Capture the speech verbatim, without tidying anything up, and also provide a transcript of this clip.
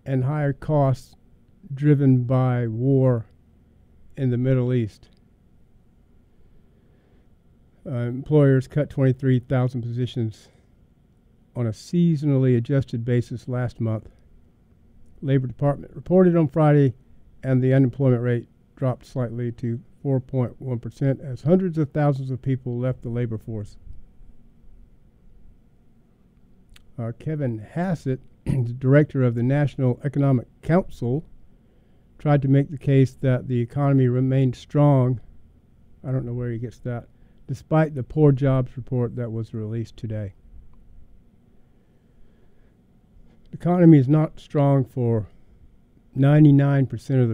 and higher costs driven by war in the Middle East. Uh, employers cut twenty-three thousand positions on a seasonally adjusted basis last month. Labor Department reported on Friday, and the unemployment rate dropped slightly to four point one percent as hundreds of thousands of people left the labor force. Uh, Kevin Hassett, the director of the National Economic Council, tried to make the case that the economy remained strong. I don't know where he gets that, despite the poor jobs report that was released today. The economy is not strong for ninety-nine percent of the